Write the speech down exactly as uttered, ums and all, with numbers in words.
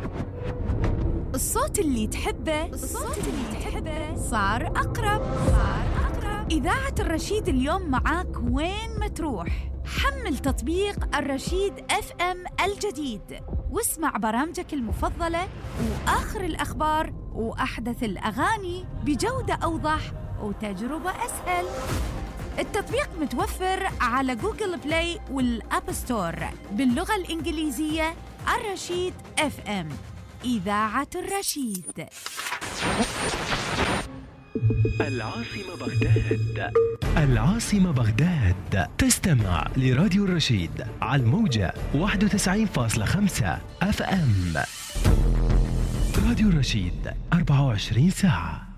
الصوت اللي تحبه الصوت اللي تحبه صار أقرب صار أقرب إذاعة الرشيد اليوم معاك وين ما تروح. حمل تطبيق الرشيد اف ام الجديد واسمع برامجك المفضلة وآخر الأخبار وأحدث الأغاني بجودة أوضح وتجربة أسهل. التطبيق متوفر على جوجل بلاي والأب ستور باللغة الإنجليزية. الرشيد اف ام، إذاعة الرشيد. العاصمة بغداد. العاصمة بغداد تستمع لراديو الرشيد على الموجة واحد وتسعين فاصلة خمسة اف ام. راديو الرشيد أربعة وعشرين ساعة.